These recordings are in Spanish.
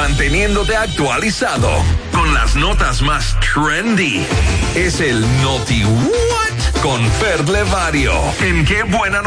manteniéndote actualizado con las notas más trendy. Es el Noti What con Fer Levario en Qué Buena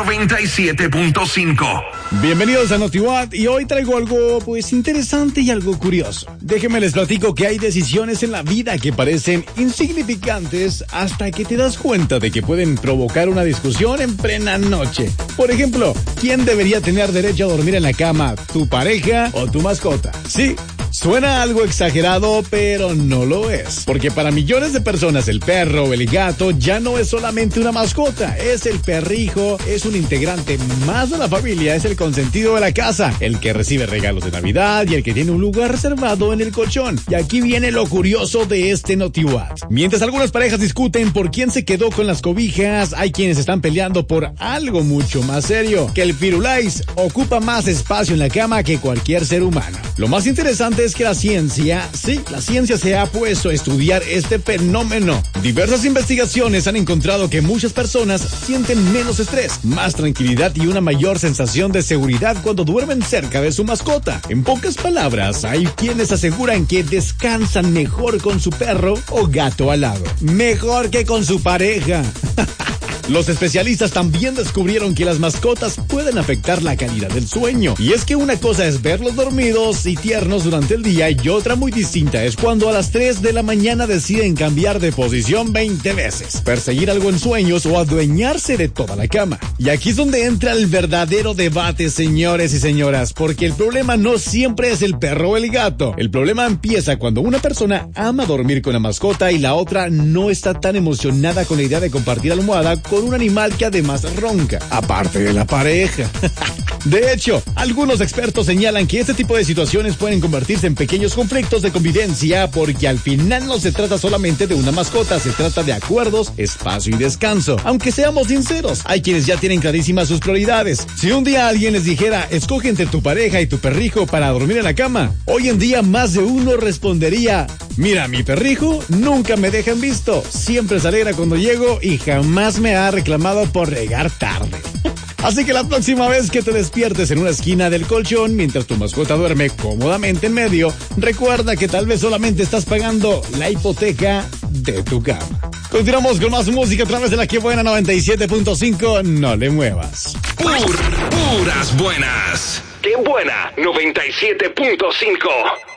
97.5. Bienvenidos a Noti What y hoy traigo algo pues interesante y algo curioso. Déjenme les platico que hay decisiones en la vida que parecen insignificantes hasta que te das cuenta de que pueden provocar una discusión en plena noche. Por ejemplo, ¿quién debería tener derecho a dormir en la cama? ¿Tu pareja o tu mascota? Sí. Suena algo exagerado, pero no lo es. Porque para millones de personas el perro o el gato ya no es solamente una mascota, es el perrijo, es un integrante más de la familia, es el consentido de la casa, el que recibe regalos de Navidad y el que tiene un lugar reservado en el colchón. Y aquí viene lo curioso de este Noti What. Mientras algunas parejas discuten por quién se quedó con las cobijas, hay quienes están peleando por algo mucho más serio, que el Firulais ocupa más espacio en la cama que cualquier ser humano. Lo más interesante es que la ciencia se ha puesto a estudiar este fenómeno. Diversas investigaciones han encontrado que muchas personas sienten menos estrés, más tranquilidad y una mayor sensación de seguridad cuando duermen cerca de su mascota. En pocas palabras, hay quienes aseguran que descansan mejor con su perro o gato al lado. Mejor que con su pareja. Los especialistas también descubrieron que las mascotas pueden afectar la calidad del sueño. Y es que una cosa es verlos dormidos y tiernos durante el día y otra muy distinta es cuando a las 3 de la mañana deciden cambiar de posición 20 veces, perseguir algo en sueños o adueñarse de toda la cama. Y aquí es donde entra el verdadero debate, señores y señoras, porque el problema no siempre es el perro o el gato. El problema empieza cuando una persona ama dormir con la mascota y la otra no está tan emocionada con la idea de compartir almohada con un animal que además ronca, aparte de la pareja. De hecho, algunos expertos señalan que este tipo de situaciones pueden convertirse en pequeños conflictos de convivencia porque al final no se trata solamente de una mascota, se trata de acuerdos, espacio y descanso. Aunque seamos sinceros, hay quienes ya tienen clarísimas sus prioridades. Si un día alguien les dijera, escoge entre tu pareja y tu perrijo para dormir en la cama, hoy en día más de uno respondería, mira, mi perrijo nunca me deja en visto, siempre se alegra cuando llego y jamás me ha reclamado por llegar tarde. Así que la próxima vez que te despiertes en una esquina del colchón mientras tu mascota duerme cómodamente en medio, recuerda que tal vez solamente estás pagando la hipoteca de tu cama. Continuamos con más música a través de la Qué Buena 97.5. No le muevas. Puras buenas. Qué Buena 97.5.